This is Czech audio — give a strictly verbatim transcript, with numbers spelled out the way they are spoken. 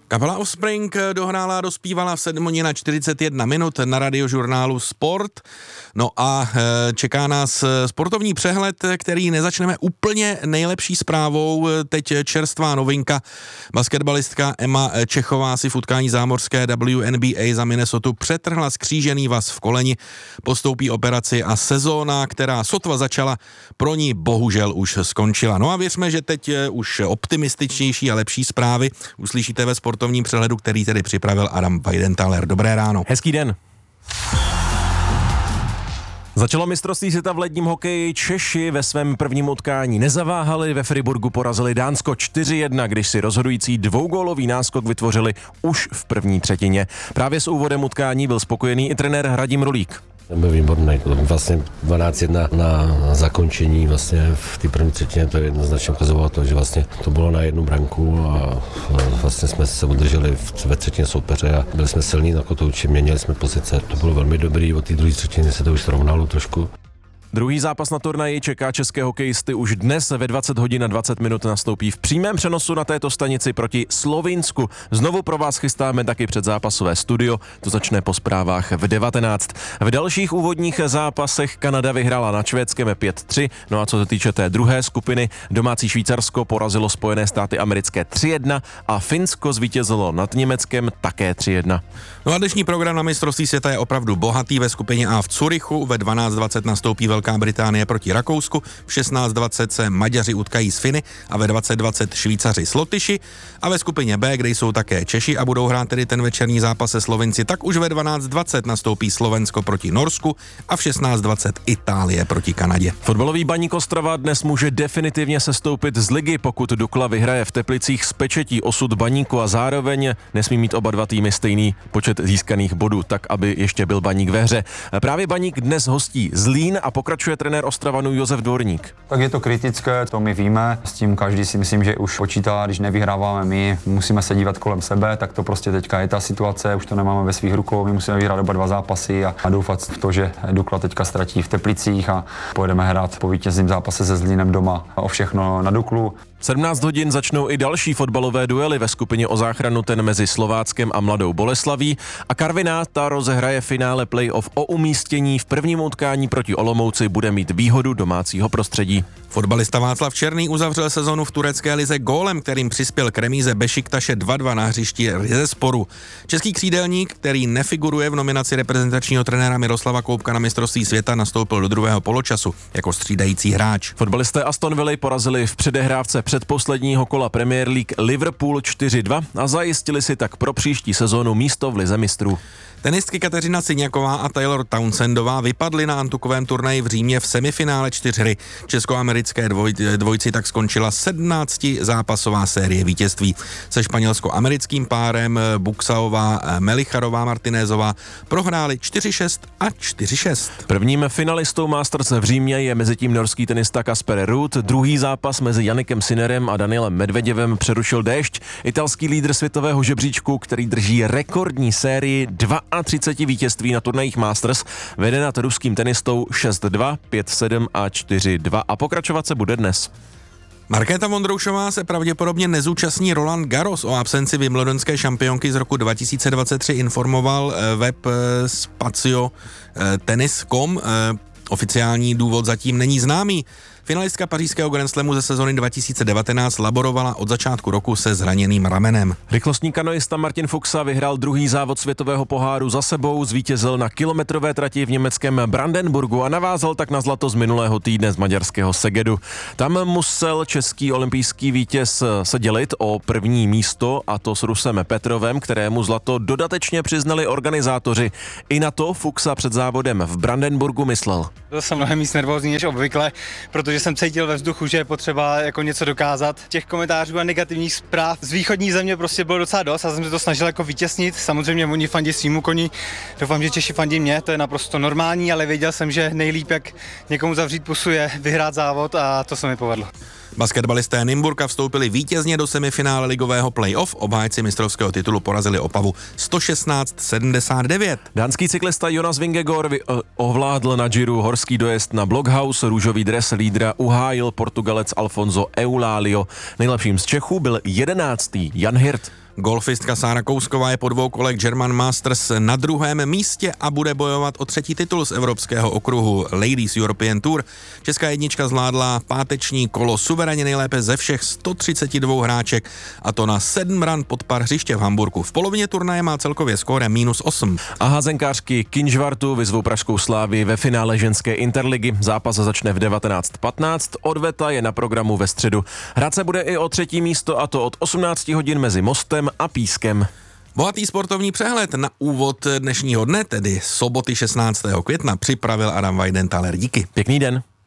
Kapela Offspring dohrála a dospívala v sedm hodin na čtyřicet jedna minut na radiožurnálu Sport. No a čeká nás sportovní přehled, který nezačneme úplně nejlepší zprávou. Teď čerstvá novinka. Basketbalistka Emma Čechová si v utkání zámořské W N B A za Minnesotu přetrhla skřížený vaz v koleni. Postoupí operaci a sezóna, která sotva začala, pro ní bohužel už skončila. No a věřme, že teď už optimističnější a lepší zprávy uslyšíte ve sportovním přehledu, který tedy připravil Adam Weidenthaler. Dobré ráno. Hezký den. Začalo mistrovství světa v ledním hokeji. Češi ve svém prvním utkání nezaváhali, ve Friburgu porazili Dánsko čtyři jedna, když si rozhodující dvougólový náskok vytvořili už v první třetině. Právě s úvodem utkání byl spokojený i trenér Radim Rulík. Byl výborný, vlastně dvanáct jedna na zakončení, vlastně v té první třetině to jednoznačně ukazovalo to, že vlastně to bylo na jednu branku a vlastně jsme se udrželi ve třetině soupeře a byli jsme silní na kotouči, měnili jsme pozice, to bylo velmi dobrý, od té druhé třetiny se to už srovnalo trošku. Druhý zápas na turnaji čeká české hokejisty už dnes ve dvacet hodin a dvacet minut nastoupí v přímém přenosu na této stanici proti Slovinsku. Znovu pro vás chystáme taky předzápasové studio, to začne po zprávách v devatenáct. V dalších úvodních zápasech Kanada vyhrála nad Švédskem pět tři, no a co se týče té druhé skupiny, domácí Švýcarsko porazilo Spojené státy americké tři jedna a Finsko zvítězilo nad Německem také tři jedna. No a dnešní program na mistrovství světa je opravdu bohatý. Ve skupině A v Curychu ve dvanáct dvacet nastoupí Velká Británie proti Rakousku, v šestnáct dvacet se Maďaři utkají s Finy a ve dvacet dvacet Švýcaři s Lotyši a ve skupině B, kde jsou také Češi a budou hrát tedy ten večerní zápas se Slovinci, tak už ve dvanáct dvacet nastoupí Slovensko proti Norsku a v šestnáct dvacet Itálie proti Kanadě. Fotbalový Baník Ostrava dnes může definitivně sestoupit z ligy, pokud Dukla vyhraje v Teplicích, spečetí osud Baníku a zároveň nesmí mít oba dva týmy stejný počet získaných bodů, tak aby ještě byl Baník ve hře. Právě Baník dnes hostí Zlín a pokračuje trenér Ostravanů Josef Dvorník. Tak je to kritické, to my víme, s tím každý si myslím, že už počítá, když nevyhráváme my, musíme se dívat kolem sebe, tak to prostě teďka je ta situace, už to nemáme ve svých rukou, my musíme vyhrát oba dva zápasy a, a doufat v to, že Dukla teďka ztratí v Teplicích a pojedeme hrát po vítězném zápase se Zlínem doma o všechno na Duklu. sedmnáct hodin začnou i další fotbalové duely ve skupině o záchranu, ten mezi Slováckem a Mladou Boleslaví a Karviná ta rozehraje finále playoff o umístění. V prvním utkání proti Olomouci bude mít výhodu domácího prostředí. Fotbalista Václav Černý uzavřel sezonu v turecké lize gólem, kterým přispěl k remíze Bešiktaše dva dva na hřišti Rizesporu. Český křídelník, který nefiguruje v nominaci reprezentačního trenéra Miroslava Koubka na mistrovství světa, nastoupil do druhého poločasu jako střídající hráč. Fotbalisté Aston Villa porazili v předehrávce předposledního kola Premier League Liverpool čtyři dva a zajistili si tak pro příští sezónu místo v lize mistrů. Tenistky Kateřina Syňaková a Taylor Townsendová vypadly na antukovém turnaji v Římě v semifinále čtyřhry. Česko-americké dvoj, dvojci tak skončila sedmnáctizápasová série vítězství. Se španělsko-americkým párem Buksaová, Melicharová, Martinézová prohráli čtyři šest a čtyři šest. Prvním finalistou Masters v Římě je mezitím norský tenista Kasper Ruud. Druhý zápas mezi Janikem Sinnerem a Danielem Medveděvem přerušil déšť. Italský lídr světového žebříčku, který drží rekordní sérii třicet dva vítězství na turnajích Masters, vede nad ruským tenistou šest dva, pět sedm a čtyři dva a pokračovat se bude dnes. Markéta Vondroušová se pravděpodobně nezúčastní Roland Garros. O absenci wimbledonské šampionky z roku dva tisíce dvacet tři informoval web Spazio Tennis tečka com. Oficiální důvod zatím není známý. Finalistka pařížského Grand Slamu ze sezony dva tisíce devatenáct laborovala od začátku roku se zraněným ramenem. Rychlostní kanoista Martin Fuchsa vyhrál druhý závod světového poháru za sebou, zvítězil na kilometrové trati v německém Brandenburgu a navázal tak na zlato z minulého týdne z maďarského Segedu. Tam musel český olympijský vítěz se dělit o první místo, a to s Rusem Petrovem, kterému zlato dodatečně přiznali organizátoři. I na to Fuchsa před závodem v Brandenburgu myslel. Byl jsem mnohem víc nervózní než obvykle, protože jsem cítil ve vzduchu, že je potřeba jako něco dokázat. Těch komentářů a negativních zpráv z východní země prostě bylo docela dost a jsem se to snažil jako vytěsnit. Samozřejmě oni fandí svýmu koni, doufám, že Češi fandí mě, to je naprosto normální, ale věděl jsem, že nejlíp, jak někomu zavřít pusu, je vyhrát závod a to se mi povedlo. Basketbalisté Nymburka vstoupili vítězně do semifinále ligového playoff. Obhájci mistrovského titulu porazili Opavu sto šestnáct sedmdesát devět. Dánský cyklista Jonas Vingegaard ovládl na Giro horský dojezd na Blockhaus, růžový dres lídra uhájil Portugalec Alfonso Eulálio. Nejlepším z Čechů byl jedenáctý Jan Hirt. Golfistka Sára Kousková je po dvou kolech German Masters na druhém místě a bude bojovat o třetí titul z evropského okruhu Ladies European Tour. Česká jednička zvládla páteční kolo suverénně nejlépe ze všech sto třicet dva hráček, a to na sedm ran pod par hřiště v Hamburku. V polovině turnaje má celkově skóre minus osm. A házenkářky Kynžvartu vyzvou pražskou Slávii ve finále ženské interligy. Zápas začne v devatenáct patnáct, odveta je na programu ve středu. Hrát se bude i o třetí místo, a to od osmnáct hodin mezi Mostem a Pískem. Bohatý sportovní přehled na úvod dnešního dne, tedy soboty šestnáctého května, připravil Adam Weidenthaler. Díky. Pěkný den.